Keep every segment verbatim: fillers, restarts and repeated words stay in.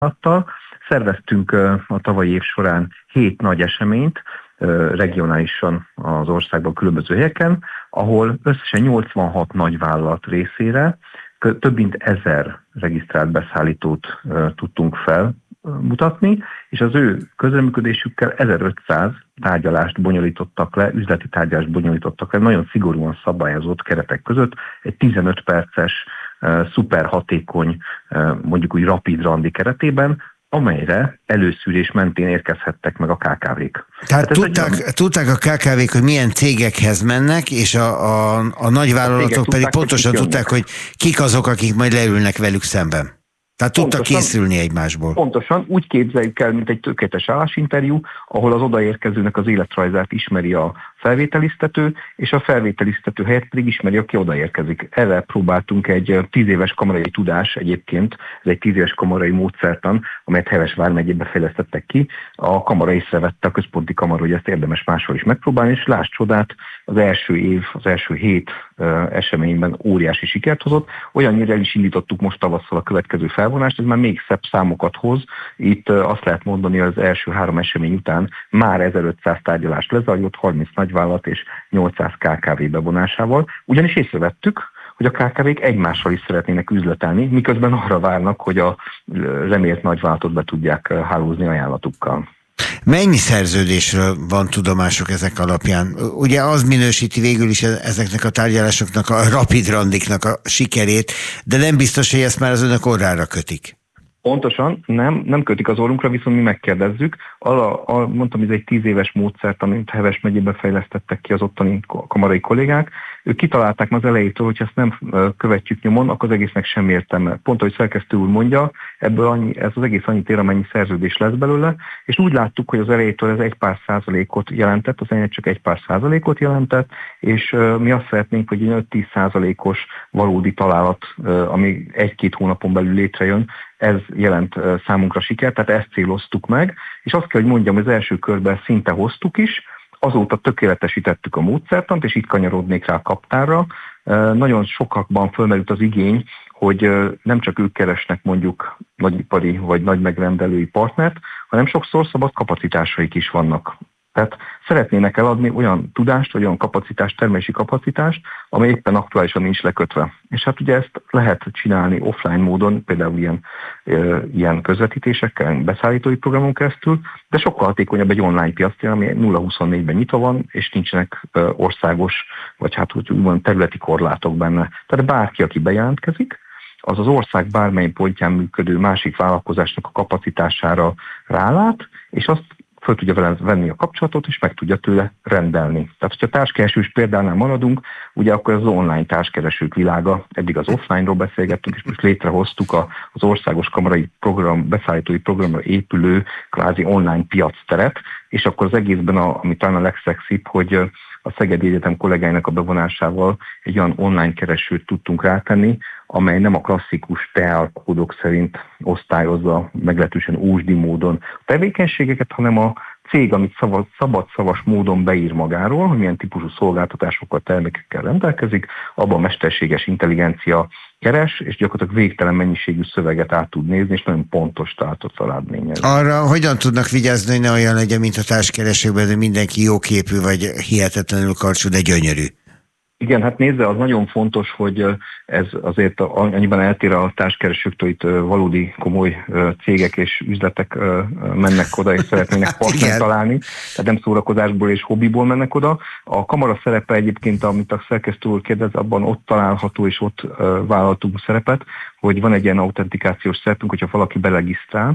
Szerveztünk a tavalyi év során hét nagy eseményt, regionálisan az országban különböző helyeken, ahol összesen nyolcvanhat nagyvállalat részére több mint ezer regisztrált beszállítót tudtunk felmutatni, és az ő közreműködésükkel ezerötszáz tárgyalást bonyolítottak le, üzleti tárgyalást bonyolítottak le, nagyon szigorúan szabályozott keretek között, egy tizenöt perces, szuper hatékony, mondjuk úgy rapid randi keretében, amelyre előszűrés mentén érkezhettek meg a ká ká vék. Tehát hát tudták, olyan... tudták a ká ká vék, hogy milyen cégekhez mennek, és a, a, a nagyvállalatok a pedig tudták, pontosan hogy tudták, hogy kik azok, akik majd leülnek velük szemben. Tehát tudtak pontosan, készülni egymásból. Pontosan, úgy képzeljük el, mint egy tökéletes állásinterjú, ahol az odaérkezőnek az életrajzát ismeri a felvételiztető, és a felvételiztető helyett pedig ismeri, aki odaérkezik. Erre próbáltunk egy tíz éves kamarai tudás egyébként, ez egy tíz éves kamarai módszertan, amelyet Heves vármegyében fejlesztettek ki. A kamara észrevette, a központi kamara, hogy ezt érdemes máshol is megpróbálni, és láss csodát, az első év, az első hét uh, eseményben óriási sikert hozott. Olyannyira el is indítottuk most tavasszal a következő felvonást, ez már még szebb számokat hoz. Itt uh, azt lehet mondani, hogy az első három esemény után már ezerötszáz tárgyalást lezajlott, harminc nagyvállalat és nyolcszáz ká ká vé bevonásával. Ugyanis észrevettük, hogy a ká ká vék egymással is szeretnének üzletelni, miközben arra várnak, hogy a remélt nagyvállalatot be tudják hálózni ajánlatukkal. Mennyi szerződésről van tudomásuk ezek alapján? Ugye az minősíti végül is ezeknek a tárgyalásoknak, a rapid randiknak a sikerét, de nem biztos, hogy ezt már az önök orrára kötik. Pontosan, nem, nem kötik az orrunkra, viszont mi megkérdezzük. Ala, a, mondtam, hogy ez egy tíz éves módszert, amit Heves megyében fejlesztettek ki az ottani kamarai kollégák. Ők kitalálták már az elejétől, hogy ezt nem követjük nyomon, akkor az egésznek sem értelme. Pont, ahogy szerkesztő úr mondja, ebből annyi, ez az egész annyit ér, amennyi szerződés lesz belőle, és úgy láttuk, hogy az elejétől ez egy pár százalékot jelentett, az elején csak egy pár százalékot jelentett, és uh, mi azt szeretnénk, hogy öt-tíz százalékos valódi találat, uh, ami egy-két hónapon belül létrejön, ez jelent uh, számunkra sikert, tehát ezt céloztuk meg, és azt kell, hogy mondjam, az első körben szinte hoztuk is, azóta tökéletesítettük a módszertant, és itt kanyarodnék rá a kaptárra. Nagyon sokakban fölmerült az igény, hogy nem csak ők keresnek mondjuk nagyipari vagy nagy megrendelői partnert, hanem sokszor szabad kapacitásaik is vannak. Tehát szeretnének eladni olyan tudást, olyan kapacitást, termelési kapacitást, ami éppen aktuálisan nincs lekötve. És hát ugye ezt lehet csinálni offline módon, például ilyen, e, ilyen közvetítésekkel, beszállítói programon keresztül, de sokkal hatékonyabb egy online piac, ami nulla huszonnégyben nyitva van, és nincsenek e, országos, vagy hát úgy úgymond területi korlátok benne. Tehát bárki, aki bejelentkezik, az az ország bármely pontján működő másik vállalkozásnak a kapacitására rálát, és azt föl tudja vele venni a kapcsolatot, és meg tudja tőle rendelni. Tehát, hogyha társkeresős példánál maradunk, ugye akkor az online társkeresők világa, eddig az offline-ról beszélgettünk, és most létrehoztuk az országos kamarai program, beszállítói programra épülő kvázi online piacteret, és akkor az egészben, a, ami talán a legszexibb, hogy a Szegedi Egyetem kollégáinak a bevonásával egy olyan online keresőt tudtunk rátenni, amely nem a klasszikus té á kódok szerint osztályozza meglehetősen ósdi módon a tevékenységeket, hanem a cég, amit szabad, szabad-szavas módon beír magáról, hogy milyen típusú szolgáltatásokkal, termékekkel rendelkezik, abban a mesterséges intelligencia keres, és gyakorlatilag végtelen mennyiségű szöveget át tud nézni, és nagyon pontos tátot eredményez. Arra hogyan tudnak vigyázni, hogy ne olyan legyen, mint a társkeresőkben, de mindenki jóképű, vagy hihetetlenül karcsú, de gyönyörű? Igen, hát nézze, az nagyon fontos, hogy ez azért annyiban eltér a társkeresőktől, itt valódi komoly cégek és üzletek mennek oda, és szeretnének partnert találni, tehát nem szórakozásból és hobbiból mennek oda. A kamara szerepe egyébként, amit a szerkesztő úr kérdez, abban ott található, és ott vállaltunk szerepet, hogy van egy ilyen autentikációs szerepünk, hogyha valaki belegisztrál,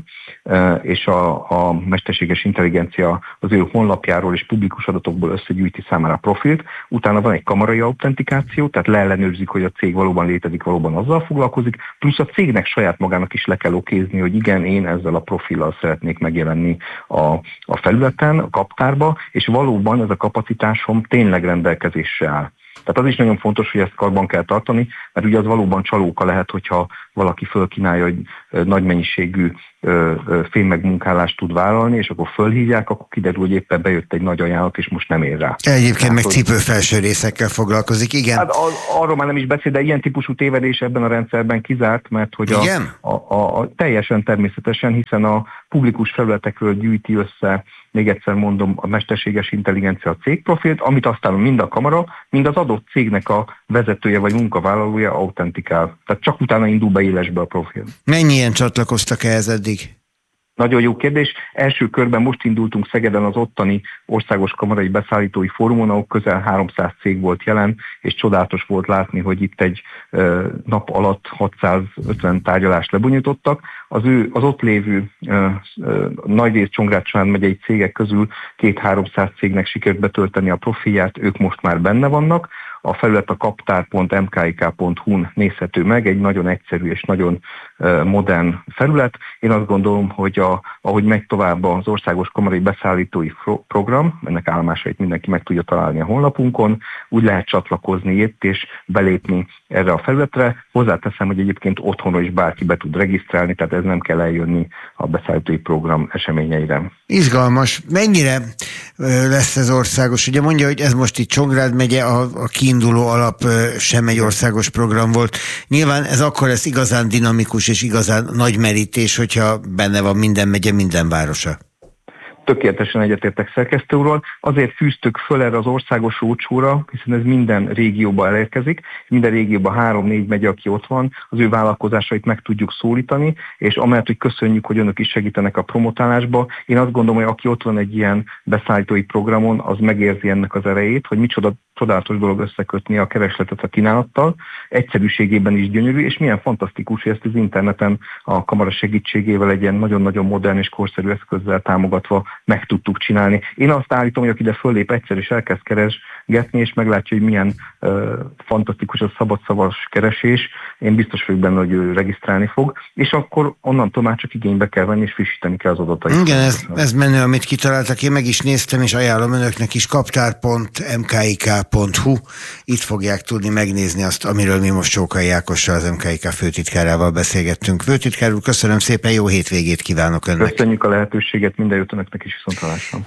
és a, a mesterséges intelligencia az ő honlapjáról és publikus adatokból összegyűjti számára a profilt, utána van egy kamarai autentikáció, tehát leellenőrzik, hogy a cég valóban létezik, valóban azzal foglalkozik, plusz a cégnek saját magának is le kell okézni, hogy igen, én ezzel a profillal szeretnék megjelenni a, a felületen, a kaptárba, és valóban ez a kapacitásom tényleg rendelkezésre áll. Tehát az is nagyon fontos, hogy ezt karban kell tartani, mert ugye az valóban csalóka lehet, hogyha valaki fölkínálja, hogy nagy mennyiségű fémmegmunkálást tud vállalni, és akkor fölhívják, akkor kiderül, hogy éppen bejött egy nagy ajánlat, és most nem ér rá. Egyébként Tehát, meg hogy... cipőfelső részekkel foglalkozik, igen. Hát arról már nem is beszél, de ilyen típusú tévedés ebben a rendszerben kizárt, mert hogy a, a, a, a teljesen természetesen, hiszen a publikus felületekről gyűjti össze, még egyszer mondom, a mesterséges intelligencia a cégprofilt, amit aztán mind a kamara, mind az adott cégnek a vezetője vagy munkavállalója autentikál. Tehát csak utána indul be élesbe a profil. Mennyien csatlakoztak ehhez eddig? Nagyon jó kérdés. Első körben most indultunk Szegeden az ottani Országos Kamarai Beszállítói Fórumon, ahol közel háromszáz cég volt jelen, és csodálatos volt látni, hogy itt egy ö, nap alatt hatszázötven tárgyalást lebonyolítottak. Az, ő, az ott lévő ö, ö, nagyrészt Csongrád-Csanád megyei cégek közül két-háromszáz cégnek sikerült betölteni a profilját, ők most már benne vannak. A felület a kaptár pont em ká i ká pont hu-n nézhető meg, egy nagyon egyszerű és nagyon modern felület. Én azt gondolom, hogy a, ahogy megy tovább az Országos Kamarai Beszállítói Program, ennek állomásait mindenki meg tudja találni a honlapunkon, úgy lehet csatlakozni itt és belépni erre a felületre. Hozzáteszem, hogy egyébként otthonról is bárki be tud regisztrálni, tehát ez nem kell eljönni a beszállítói program eseményeire. Izgalmas. Mennyire lesz ez országos? Ugye mondja, hogy ez most itt Csongrád megye, a, a kiinduló alap sem egy országos program volt. Nyilván ez akkor lesz igazán dinamikus és igazán nagy merítés, hogyha benne van minden megye, minden városa. Tökéletesen egyetértek szerkesztő úrral. Azért fűztük föl erre az országos rócsóra, hiszen ez minden régióba elérkezik, minden régióban három-négy megye, aki ott van, az ő vállalkozásait meg tudjuk szólítani, és amellett, hogy köszönjük, hogy önök is segítenek a promotálásba, én azt gondolom, hogy aki ott van egy ilyen beszállítói programon, az megérzi ennek az erejét, hogy micsoda csodálatos dolog összekötni a keresletet a kínálattal, egyszerűségében is gyönyörű, és milyen fantasztikus, hogy ezt az interneten a kamara segítségével egy ilyen nagyon-nagyon modern és korszerű eszközzel támogatva meg tudtuk csinálni. Én azt állítom, hogy aki ide föllép egyszer és elkezd keresgetni, és meglátja, hogy milyen uh, fantasztikus a szabadszavas keresés, én biztos vagyok benne, hogy ő regisztrálni fog, és akkor onnantól már csak igénybe kell venni, és frissíteni kell az adatait. Igen, ez, ez menő, amit kitaláltak, én meg is néztem, és ajánlom önöknek is, kaptár pont em ká i ká pont hu. Itt fogják tudni megnézni azt, amiről mi most Csókai Ákossal, az em ká i ká főtitkárával beszélgettünk. Főtitkár úr, köszönöm szépen, jó hétvégét kívánok önnek. Köszönjük a lehetőséget, minden jót önöknek is, viszontlátásra.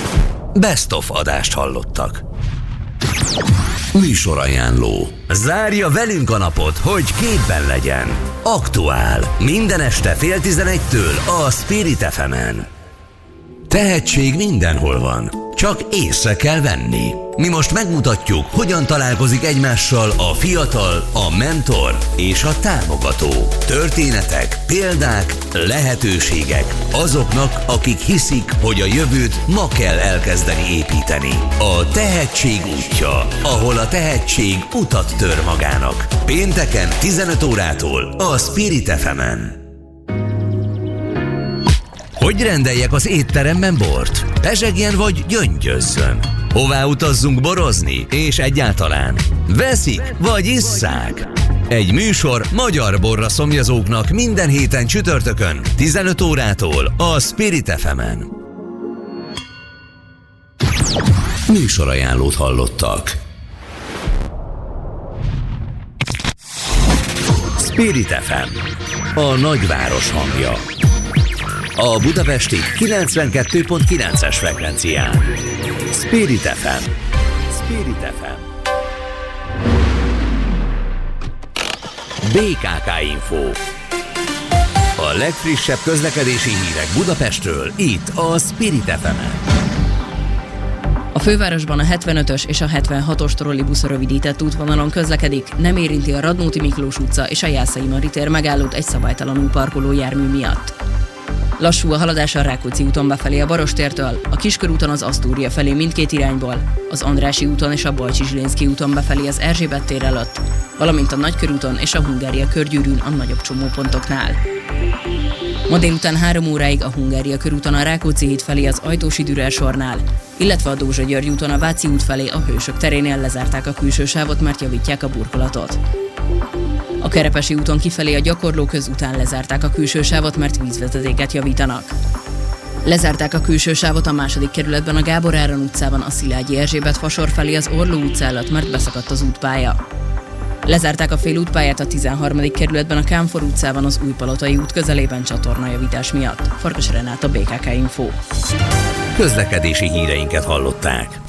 Best of adást hallottak. Műsorajánló. Zárja velünk a napot, hogy képben legyen. Aktuál. Minden este fél tizenegytől a Spirit ef emen. Tehetség mindenhol van, csak észre kell venni. Mi most megmutatjuk, hogyan találkozik egymással a fiatal, a mentor és a támogató. Történetek, példák, lehetőségek azoknak, akik hiszik, hogy a jövőt ma kell elkezdeni építeni. A tehetség útja, ahol a tehetség utat tör magának. Pénteken tizenöt órától a Spirit ef emen. Hogy rendeljek az étteremben bort? Pezsegjen vagy gyöngyözzön? Hová utazzunk borozni? És egyáltalán veszik vagy isszák? Egy műsor magyar borra szomjazóknak minden héten csütörtökön tizenöt órától a Spirit ef emen. Műsorajánlót hallottak. Spirit ef em, a nagyváros hangja. A budapesti kilencvenkettő pont kilences frekvencián. Spirit ef em. Spirit ef em. bé ká ká Info. A legfrissebb közlekedési hírek Budapestről, itt a Spirit ef emen. A fővárosban a hetvenötös és a hetvenhatos trollibusz rövidített útvonalon közlekedik, nem érinti a Radnóti Miklós utca és a Jászai Mari tér megállót egy szabálytalanul parkoló jármű miatt. Lassú a haladás a Rákóczi úton befelé a Barostértől, a Kiskörúton az Asztúria felé mindkét irányból, az Andrássy úton és a Bajcsy-Zsilinszky úton befelé az Erzsébet tér előtt, valamint a Nagykörúton és a Hungária körgyűrűn a nagyobb csomópontoknál. Ma délután három óráig a Hungária körúton a Rákóczi híd felé az Ajtósi Dürer sornál, illetve a Dózsa-György úton a Váci út felé a Hősök terénél lezárták a külső sávot, mert javítják a burkolatot. A Kerepesi úton kifelé a Gyakorló közután lezárták a külső sávot, mert vízvezetéket javítanak. Lezárták a külső sávot a második kerületben a Gábor Áron utcában a Szilágyi Erzsébet fasor felé az Orló utca előtt, mert beszakadt az útpálya. Lezárták a félútpályát a tizenharmadik kerületben a Kámfor utcában az Újpalotai út közelében csatornajavítás miatt. Farkas Renáta, bé ká ká Info. Közlekedési híreinket hallották.